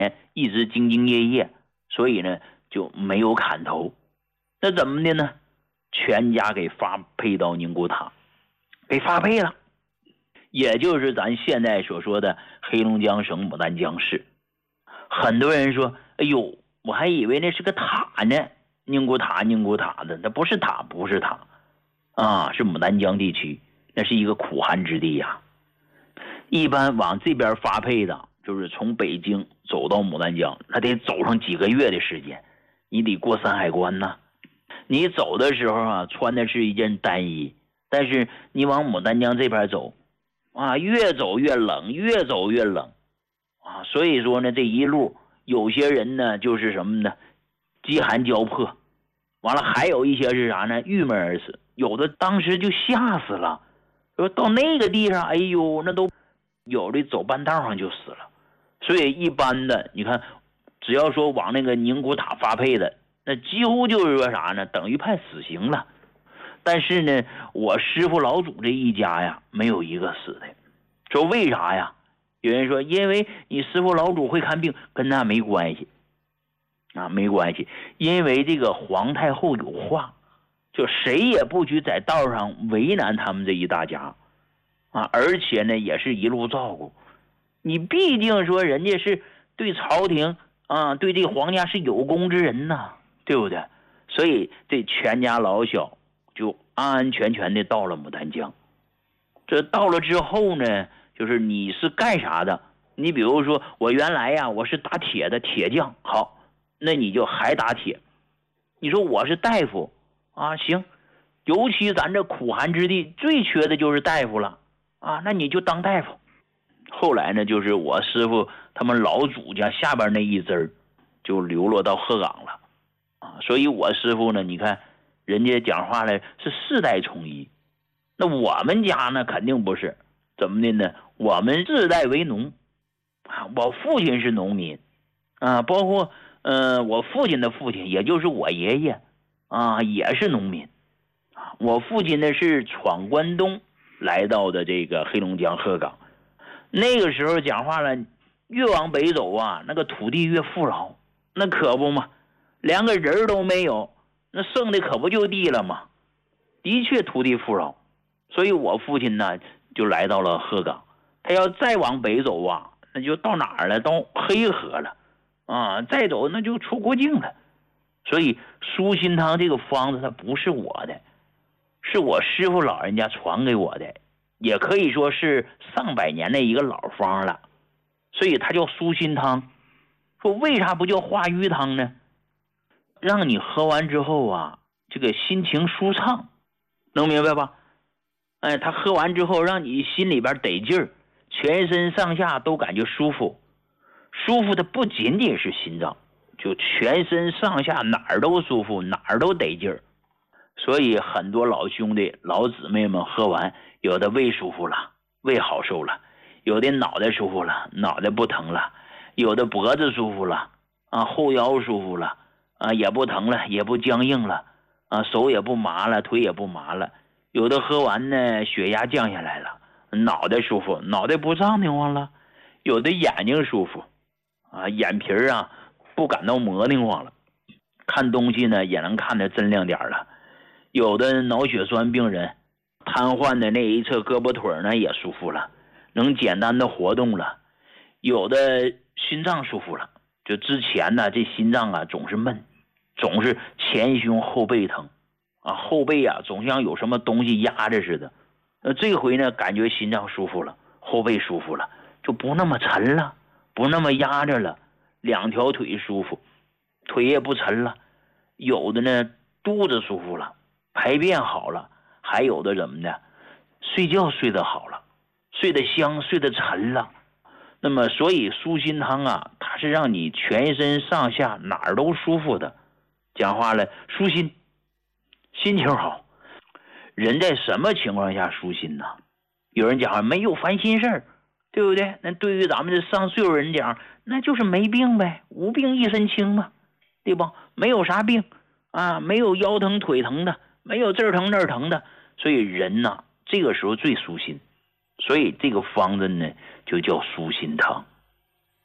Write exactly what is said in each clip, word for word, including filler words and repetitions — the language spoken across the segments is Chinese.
一直兢兢业业，所以呢就没有砍头。那怎么的呢？全家给发配到宁古塔，给发配了，也就是咱现在所说的黑龙江省牡丹江市。很多人说，哎呦，我还以为那是个塔呢，宁古塔宁古塔的，那不是塔，不是塔啊，是牡丹江地区，那是一个苦寒之地呀。一般往这边发配的，就是从北京走到牡丹江，那得走上几个月的时间，你得过山海关呐。你走的时候啊，穿的是一件单衣，但是你往牡丹江这边走啊，越走越冷，越走越冷啊。所以说呢，这一路有些人呢就是什么呢，饥寒交迫，完了还有一些是啥呢，郁闷而死，有的当时就吓死了，说到那个地上，哎呦，那都有的走半道上就死了。所以一般的你看，只要说往那个宁古塔发配的，那几乎就是说啥呢，等于判死刑了。但是呢，我师傅老祖这一家呀，没有一个死的。说为啥呀？有人说，因为你师傅老祖会看病，跟那没关系啊，没关系。因为这个皇太后有话，就谁也不许在道上为难他们这一大家啊，而且呢，也是一路照顾。你毕竟说人家是对朝廷啊，对这个皇家是有功之人呐，对不对？所以这全家老小就安安全全的到了牡丹江。这到了之后呢，就是你是干啥的？你比如说我原来呀，我是打铁的铁匠，好，那你就还打铁。你说我是大夫啊，行，尤其咱这苦寒之地最缺的就是大夫了啊，那你就当大夫。后来呢，就是我师傅他们老祖家下边那一支儿就流落到鹤岗了啊，所以我师傅呢，你看人家讲话呢是世代从医，那我们家呢肯定不是，怎么的呢？我们世代为农啊，我父亲是农民啊，包括呃我父亲的父亲，也就是我爷爷啊，也是农民啊。我父亲呢是闯关东来到的这个黑龙江鹤岗。那个时候讲话了，越往北走啊，那个土地越富饶，那可不嘛，连个人都没有，那剩的可不就地了吗？的确土地富饶，所以我父亲呢就来到了鹤岗。他要再往北走啊，那就到哪儿了？到黑河了啊，再走那就出国境了。所以舒心汤这个方子它不是我的，是我师傅老人家传给我的，也可以说是上百年的一个老方了，所以它叫舒心汤。说为啥不叫化瘀汤呢？让你喝完之后啊，这个心情舒畅，能明白吧？哎，他喝完之后让你心里边得劲儿，全身上下都感觉舒服。舒服的不仅仅是心脏，就全身上下哪儿都舒服，哪儿都得劲儿。所以很多老兄弟老姊妹们喝完，有的胃舒服了，胃好受了，有的脑袋舒服了，脑袋不疼了，有的脖子舒服了啊，后腰舒服了啊，也不疼了，也不僵硬了啊，手也不麻了，腿也不麻了。有的喝完呢，血压降下来了，脑袋舒服，脑袋不胀得慌了。有的眼睛舒服啊，眼皮啊不感到磨得慌了，看东西呢也能看得真亮点了。有的脑血栓病人瘫痪的那一侧胳膊腿呢也舒服了，能简单的活动了。有的心脏舒服了，就之前呢这心脏啊总是闷，总是前胸后背疼啊，后背啊总像有什么东西压着似的。呃，这回呢感觉心脏舒服了，后背舒服了，就不那么沉了，不那么压着了，两条腿舒服，腿也不沉了。有的呢肚子舒服了，排便好了，还有的怎么的，睡觉睡得好了，睡得香，睡得沉了。那么所以舒心汤啊，它是让你全身上下哪儿都舒服的。讲话了，舒心，心情好。人在什么情况下舒心呢？有人讲没有烦心事儿，对不对？那对于咱们这上岁数人讲，那就是没病呗，无病一身轻嘛，对吧？没有啥病啊，没有腰疼腿疼的，没有这儿疼那儿疼的，所以人呐，这个时候最舒心。所以这个方子呢就叫舒心汤。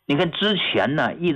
你看之前呢，一